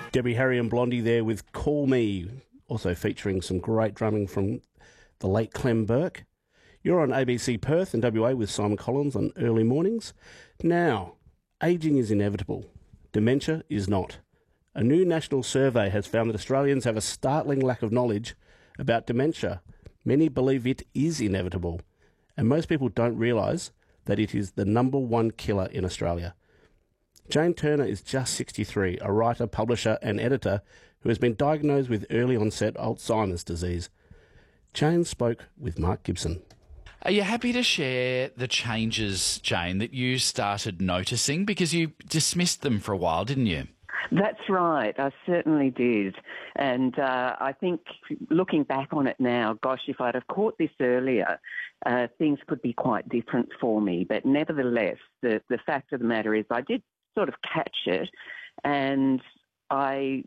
Debbie Harry and Blondie there with Call Me, also featuring some great drumming from the late Clem Burke. You're on ABC Perth and WA with Simon Collins on early mornings. Now, ageing is inevitable. Dementia is not. A new national survey has found that Australians have a startling lack of knowledge about dementia. Many believe it is inevitable, and most people don't realise that it is the number one killer in Australia. Jane Turner is just 63, a writer, publisher and editor who has been diagnosed with early-onset Alzheimer's disease. Jane spoke with Mark Gibson. Are you happy to share the changes, Jane, that you started noticing? Because you dismissed them for a while, didn't you? That's right, I certainly did. And I think looking back on it now, gosh, if I'd have caught this earlier, things could be quite different for me. But nevertheless, the fact of the matter is I did sort of catch it, and my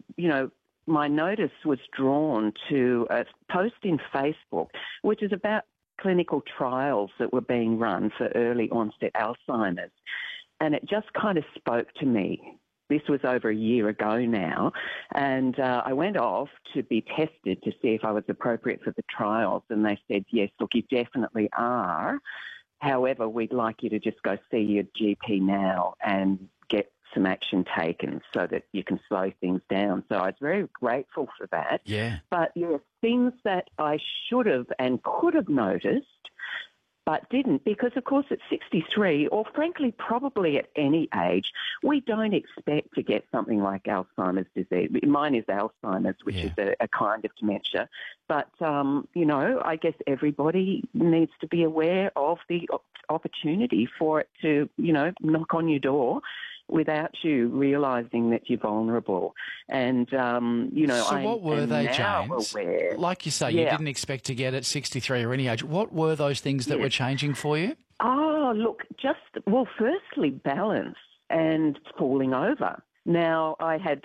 notice was drawn to a post in Facebook, which is about clinical trials that were being run for early onset Alzheimer's. And it just kind of spoke to me. This was over a year ago now, and I went off to be tested to see if I was appropriate for the trials, and they said, yes, look, you definitely are. However, we'd like you to just go see your GP now and get some action taken so that you can slow things down. So I was very grateful for that. Yeah. But things that I should have and could have noticed but didn't, because, of course, at 63, or frankly probably at any age, we don't expect to get something like Alzheimer's disease. Mine is Alzheimer's, which is a kind of dementia. But, I guess everybody needs to be aware of the opportunity for it to, knock on your door without you realising that you're vulnerable. And, So what were they, Jane? Aware. Like you say, you didn't expect to get at 63 or any age. What were those things that were changing for you? Oh, look, firstly, balance and falling over. Now, I had,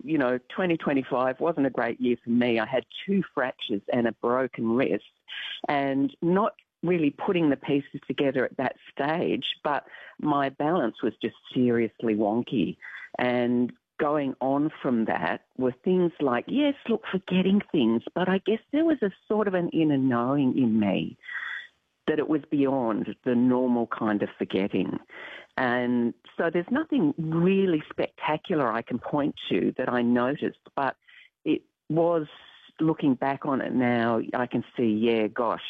2025 wasn't a great year for me. I had 2 fractures and a broken wrist, and not really putting the pieces together at that stage, but my balance was just seriously wonky. And going on from that were things like, yes, look, forgetting things, but I guess there was a sort of an inner knowing in me that it was beyond the normal kind of forgetting. And so there's nothing really spectacular I can point to that I noticed, but it was, looking back on it now, I can see,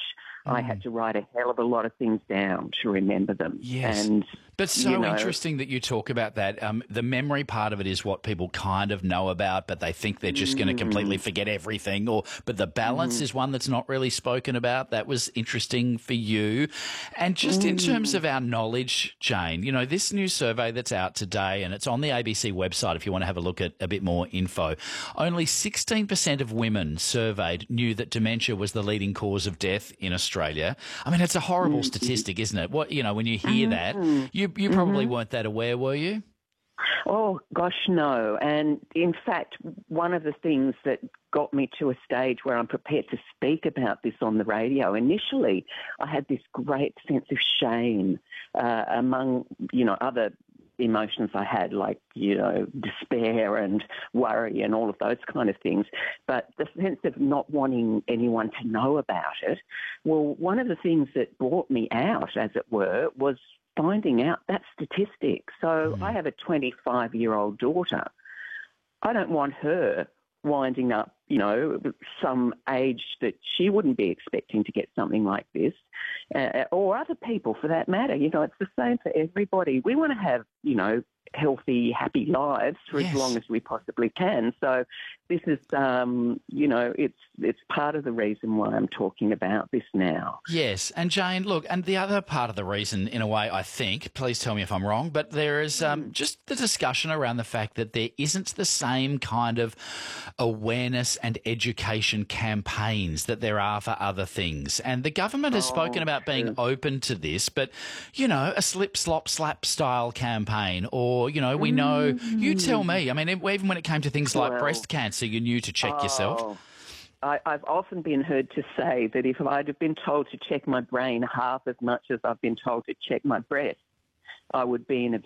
I had to write a hell of a lot of things down to remember them. Yes. But so interesting that you talk about that. The memory part of it is what people kind of know about, but they think they're just going to completely forget everything. But the balance is one that's not really spoken about. That was interesting for you. And just in terms of our knowledge, Jane, this new survey that's out today, and it's on the ABC website if you want to have a look at a bit more info, only 16% of women surveyed knew that dementia was the leading cause of death in Australia. I mean, it's a horrible statistic, isn't it? When you hear that, you probably weren't that aware, were you? Oh, gosh, no. And in fact, one of the things that got me to a stage where I'm prepared to speak about this on the radio, initially I had this great sense of shame among, other emotions I had, like, despair and worry and all of those kind of things. But the sense of not wanting anyone to know about it, well, one of the things that brought me out, as it were, was finding out that statistic. So I have a 25-year-old daughter. I don't want her winding up, some age that she wouldn't be expecting to get something like this, or other people for that matter. It's the same for everybody. We want to have, healthy, happy lives for as long as we possibly can. So this is, it's part of the reason why I'm talking about this now. Yes. And Jane, look, and the other part of the reason, in a way, I think, please tell me if I'm wrong, but there is just the discussion around the fact that there isn't the same kind of awareness and education campaigns that there are for other things. And the government has spoken about being open to this, but, a slip, slop, slap style campaign, or, we know, you tell me. I mean, even when it came to things like breast cancer, you knew to check yourself. I've often been heard to say that if I'd have been told to check my brain half as much as I've been told to check my breast, I would be in a